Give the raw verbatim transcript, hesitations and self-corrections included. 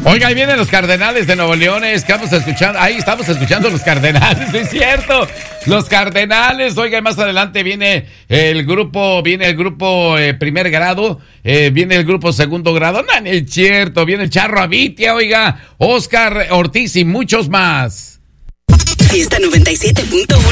Oiga, ahí vienen los Cardenales de Nuevo León, estamos escuchando, ahí estamos escuchando los Cardenales, es cierto, los Cardenales. Oiga, más adelante viene el grupo, viene el grupo eh, primer grado, eh, viene el grupo segundo grado, no, no es cierto, viene el Charro Avitia, oiga, Oscar Ortiz y muchos más. Fiesta noventa y siete punto